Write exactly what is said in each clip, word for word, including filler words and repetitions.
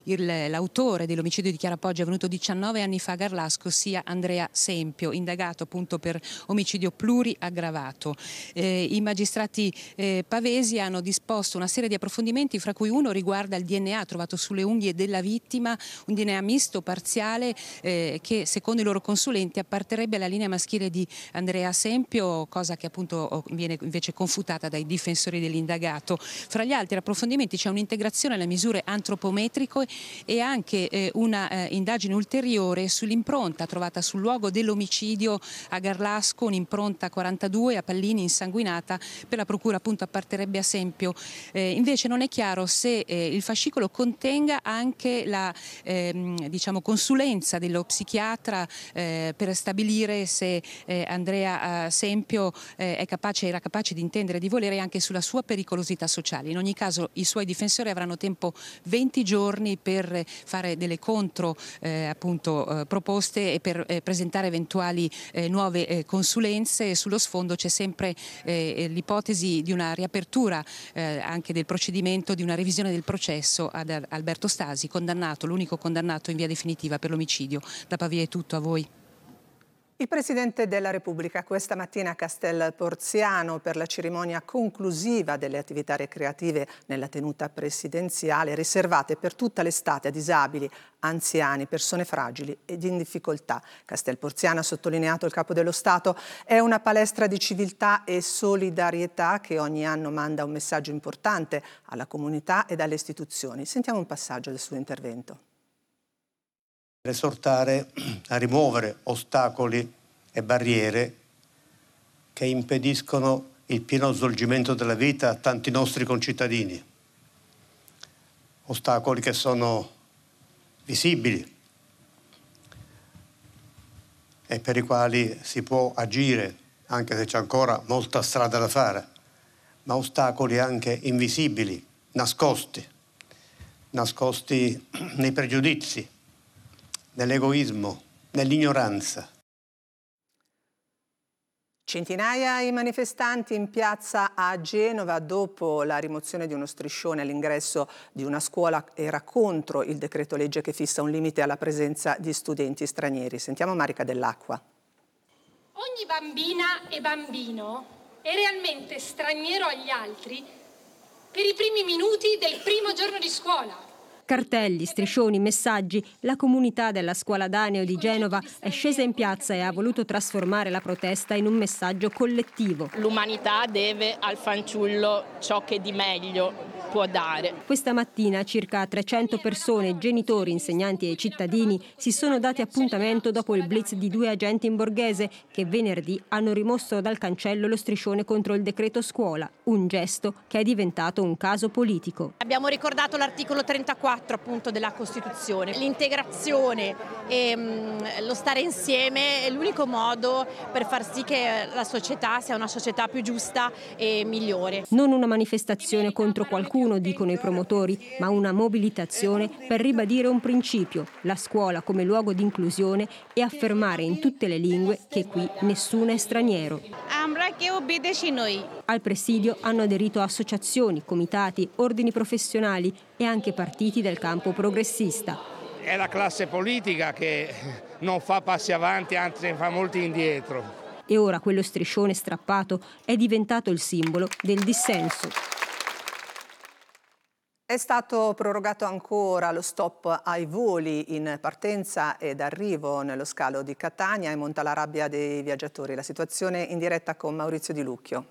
Il, l'autore dell'omicidio di Chiara Poggi avvenuto diciannove anni fa a Garlasco sia Andrea Sempio, indagato appunto per omicidio pluriaggravato. Eh, I magistrati eh, pavesi hanno disposto una serie di approfondimenti, fra cui uno riguarda il D N A trovato sulle unghie della vittima, un D N A misto parziale eh, che secondo i loro consulenti apparterebbe alla linea maschile di Andrea Sempio, cosa che appunto viene invece confutata dai difensori dell'indagato. Fra gli altri approfondimenti c'è un'integrazione alle misure antropometriche e anche eh, una eh, indagine ulteriore sull'impronta trovata sul luogo dell'omicidio a Garlasco, un'impronta quarantadue a pallini insanguinata, per la procura appunto apparterebbe a Sempio. Eh, invece non è chiaro se eh, il fascicolo contenga anche la ehm, diciamo consulenza dello psichiatra eh, per stabilire se eh, Andrea eh, Sempio eh, è capace, era capace di intendere e di volere, anche sulla sua pericolosità sociale. In ogni caso i suoi difensori avranno tempo venti giorni per fare delle contro eh, appunto, eh, proposte e per eh, presentare eventuali eh, nuove eh, consulenze. Sullo sfondo c'è sempre eh, l'ipotesi di una riapertura eh, anche del procedimento, di una revisione del processo ad Alberto Stasi, condannato, l'unico condannato in via definitiva per l'omicidio. Da Pavia è tutto, a voi. Il Presidente della Repubblica questa mattina a Castel Porziano per la cerimonia conclusiva delle attività ricreative nella tenuta presidenziale riservate per tutta l'estate a disabili, anziani, persone fragili ed in difficoltà. Castel Porziano, ha sottolineato il Capo dello Stato, è una palestra di civiltà e solidarietà che ogni anno manda un messaggio importante alla comunità ed alle istituzioni. Sentiamo un passaggio del suo intervento. Esortare a rimuovere ostacoli e barriere che impediscono il pieno svolgimento della vita a tanti nostri concittadini. Ostacoli che sono visibili e per i quali si può agire, anche se c'è ancora molta strada da fare, ma ostacoli anche invisibili, nascosti, nascosti nei pregiudizi, nell'egoismo, nell'ignoranza. Centinaia i manifestanti in piazza a Genova dopo la rimozione di uno striscione all'ingresso di una scuola. Era contro il decreto legge che fissa un limite alla presenza di studenti stranieri. Sentiamo Marica Dell'Acqua. Ogni bambina e bambino è realmente straniero agli altri per i primi minuti del primo giorno di scuola. Cartelli, striscioni, messaggi. La comunità della scuola Daneo di Genova è scesa in piazza e ha voluto trasformare la protesta in un messaggio collettivo. L'umanità deve al fanciullo ciò che di meglio può dare. Questa mattina circa trecento persone, genitori, insegnanti e cittadini, si sono dati appuntamento dopo il blitz di due agenti in borghese che venerdì hanno rimosso dal cancello lo striscione contro il decreto scuola, un gesto che è diventato un caso politico. Abbiamo ricordato l'articolo trentaquattro appunto della Costituzione. L'integrazione e mh, lo stare insieme è l'unico modo per far sì che la società sia una società più giusta e migliore. Non una manifestazione contro qualcuno, dicono i promotori, ma una mobilitazione per ribadire un principio, la scuola come luogo di inclusione, e affermare in tutte le lingue che qui nessuno è straniero. Al presidio hanno aderito associazioni, comitati, ordini professionali e anche partiti del campo progressista. È la classe politica che non fa passi avanti, anzi ne fa molti indietro. E ora quello striscione strappato è diventato il simbolo del dissenso. È stato prorogato ancora lo stop ai voli in partenza ed arrivo nello scalo di Catania e monta la rabbia dei viaggiatori. La situazione in diretta con Maurizio Di Lucchio.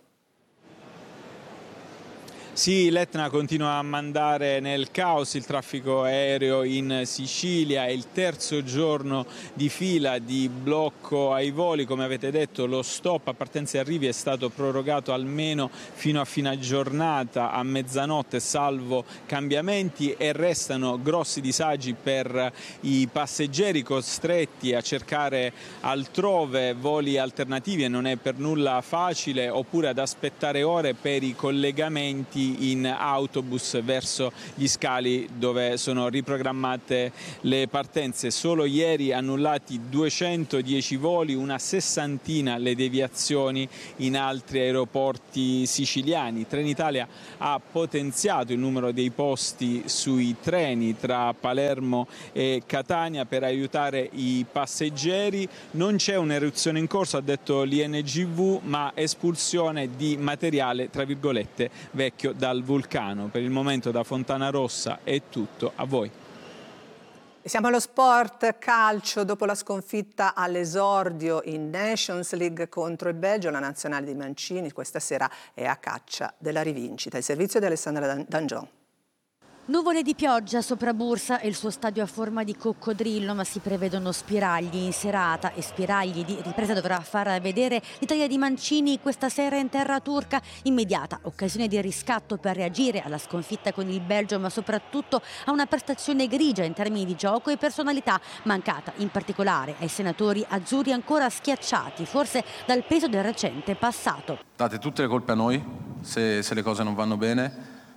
Sì, l'Etna continua a mandare nel caos il traffico aereo in Sicilia. È il terzo giorno di fila di blocco ai voli. Come avete detto, lo stop a partenza e arrivi è stato prorogato almeno fino a fine giornata, a mezzanotte, salvo cambiamenti, e restano grossi disagi per i passeggeri costretti a cercare altrove voli alternativi, e non è per nulla facile, oppure ad aspettare ore per i collegamenti tutti in autobus verso gli scali dove sono riprogrammate le partenze. Solo ieri annullati duecentodieci voli, una sessantina le deviazioni in altri aeroporti siciliani. Trenitalia ha potenziato il numero dei posti sui treni tra Palermo e Catania per aiutare i passeggeri. Non c'è un'eruzione in corso, ha detto l'I N G V, ma espulsione di materiale tra virgolette vecchio dal vulcano. Per il momento da Fontanarossa è tutto, a voi. Siamo allo sport calcio. Dopo la sconfitta all'esordio in Nations League contro il Belgio, la nazionale di Mancini questa sera è a caccia della rivincita. Il servizio di Alessandra Dangion. Nuvole di pioggia sopra Bursa e il suo stadio a forma di coccodrillo, ma si prevedono spiragli in serata e spiragli di ripresa dovrà far vedere l'Italia di Mancini questa sera in terra turca. Immediata occasione di riscatto per reagire alla sconfitta con il Belgio, ma soprattutto a una prestazione grigia in termini di gioco e personalità, mancata in particolare ai senatori azzurri ancora schiacciati, forse dal peso del recente passato. Date tutte le colpe a noi se, se le cose non vanno bene.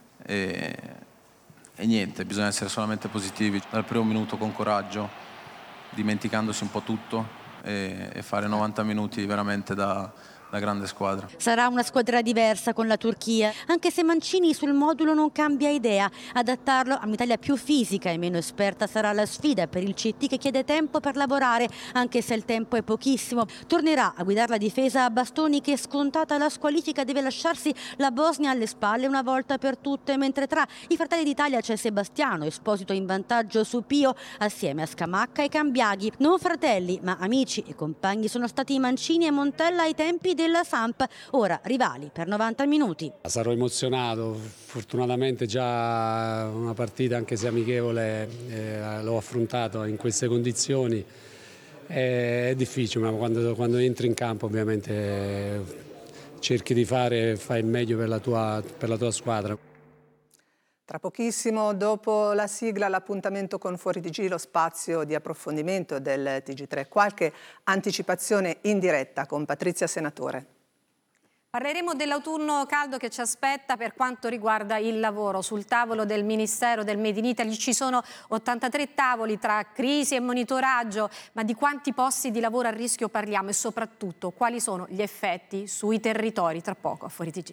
E... E niente, bisogna essere solamente positivi, dal primo minuto con coraggio, dimenticandosi un po' tutto e, e fare novanta minuti veramente da, da grande squadra. Sarà una squadra diversa con la Turchia, anche se Mancini sul modulo non cambia idea. Adattarlo a un'Italia più fisica e meno esperta sarà la sfida per il C T, che chiede tempo per lavorare, anche se il tempo è pochissimo. Tornerà a guidare la difesa a bastoni che, scontata la squalifica, deve lasciarsi la Bosnia alle spalle una volta per tutte, mentre tra i Fratelli d'Italia c'è Sebastiano, Esposito in vantaggio su Pio, assieme a Scamacca e Cambiaghi. Non fratelli, ma amici e compagni sono stati Mancini e Montella ai tempi della Samp, ora rivali per novanta minuti. Sarò emozionato, fortunatamente già una partita anche se amichevole eh, l'ho affrontato in queste condizioni. È, è difficile, ma quando, quando entri in campo ovviamente eh, cerchi di fare, fai il meglio per la tua, per la tua squadra. Tra pochissimo, dopo la sigla, l'appuntamento con Fuori T G, lo spazio di approfondimento del T G tre. Qualche anticipazione in diretta con Patrizia Senatore. Parleremo dell'autunno caldo che ci aspetta per quanto riguarda il lavoro. Sul tavolo del Ministero del Made in Italy ci sono ottantatré tavoli tra crisi e monitoraggio, ma di quanti posti di lavoro a rischio parliamo e soprattutto quali sono gli effetti sui territori? Tra poco a Fuori T G.